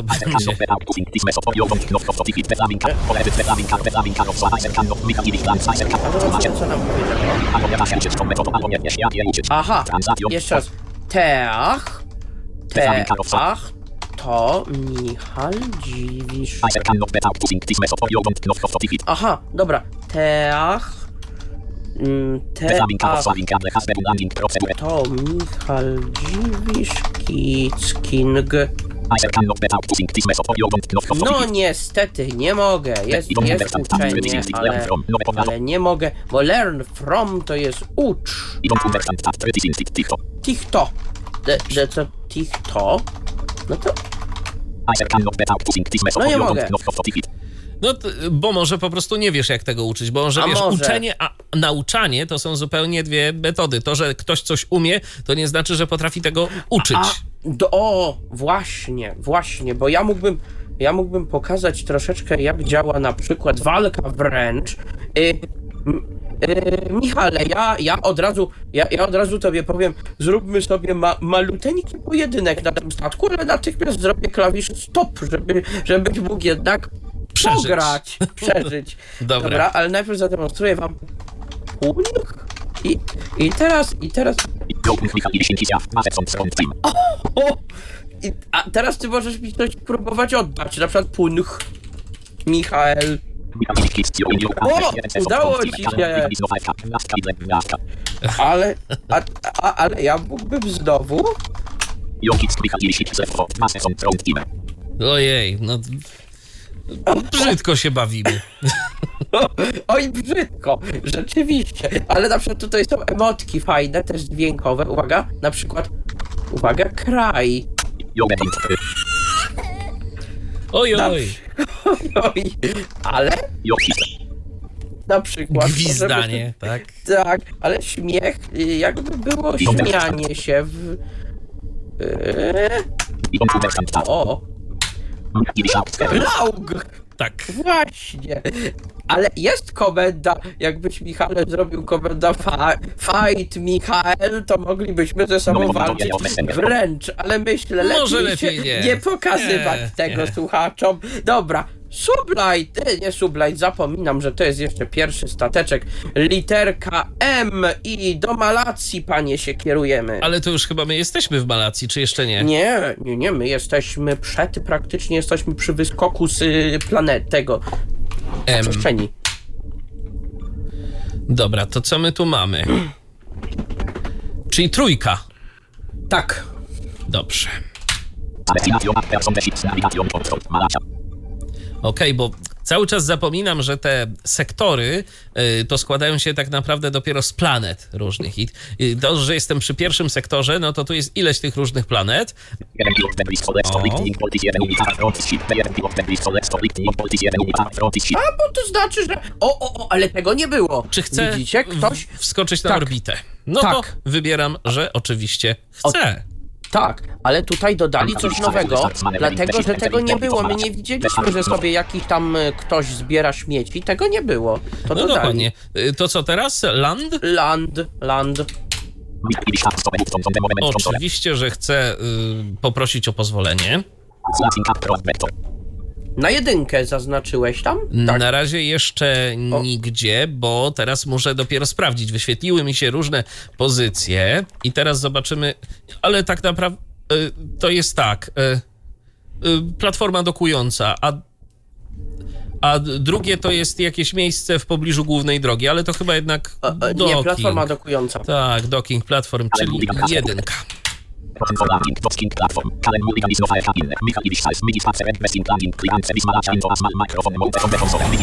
będzie. Co nam powiedział? Aha, jeszcze raz. Teach, to Michał Dziwisz. Aha, dobra. Teach, to Michał Dziwisz Kicking. No niestety nie mogę, jest uczenie, ale nie mogę, bo learn from to jest ucz. Tichto. Co tichto? No to... No nie mogę. No, bo może po prostu nie wiesz, jak tego uczyć, bo może wiesz, uczenie, a nauczanie to są zupełnie dwie metody. To, że ktoś coś umie, to nie znaczy, że potrafi tego uczyć. Właśnie, bo ja mógłbym pokazać troszeczkę, jak działa na przykład walka wręcz. Michale, ja od razu tobie powiem, zróbmy sobie maluteńki pojedynek na tym statku, ale natychmiast zrobię klawisz stop, żebyś mógł jednak przeżyć. Dobra, ale najpierw zademonstruję wam płynnych i teraz... A teraz ty możesz mi coś próbować oddać, na przykład płynnych, Michael. O, udało ci się! Ale ja mógłbym znowu? Ojej, no... Brzydko się bawimy. Oj, brzydko, rzeczywiście. Ale na przykład tutaj są emotki fajne, też dźwiękowe. Uwaga, na przykład... Uwaga, kraj. Oj. Ale... Na przykład... Gwizdanie, tak? Tak, ale śmiech, jakby było śmianie się w... O! Laug! Tak. Właśnie. Ale jest komenda, jakbyś Michale zrobił komenda fight Michael, to moglibyśmy ze sobą walczyć wręcz, ale myślę, lepiej nie pokazywać tego słuchaczom. Dobra, Sublight, zapominam, że to jest jeszcze pierwszy stateczek, literka M i do Malacji, panie, się kierujemy. Ale to już chyba my jesteśmy w Malacji, czy jeszcze nie? Nie, my jesteśmy praktycznie jesteśmy przy wyskoku z planetego przestrzeni. Dobra, to co my tu mamy? Czyli trójka. Tak. Dobrze. Okej, bo cały czas zapominam, że te sektory to składają się tak naprawdę dopiero z planet różnych. I to, że jestem przy pierwszym sektorze, no to tu jest ileś tych różnych planet. A, bo to znaczy, że... ale tego nie było. Czy chcę Widzicie, ktoś wskoczyć na orbitę? No to wybieram, że oczywiście chcę. Tak, ale tutaj dodali coś nowego, dlatego, że tego nie było. My nie widzieliśmy, że sobie jakiś tam ktoś zbiera śmieci. Tego nie było. To no dodali. Dokładnie. To co teraz? Land? Land. Oczywiście, że chcę poprosić o pozwolenie. Na 1 zaznaczyłeś tam? Tak. Na razie jeszcze nigdzie, bo teraz muszę dopiero sprawdzić. Wyświetliły mi się różne pozycje i teraz zobaczymy, ale tak naprawdę to jest tak, platforma dokująca, a drugie to jest jakieś miejsce w pobliżu głównej drogi, ale to chyba jednak docking. Nie, platforma dokująca. Tak, docking platform, czyli 1. Docking platform. Kalen Mulligan is no fire cabin. Michael Iwisz Mikrofon.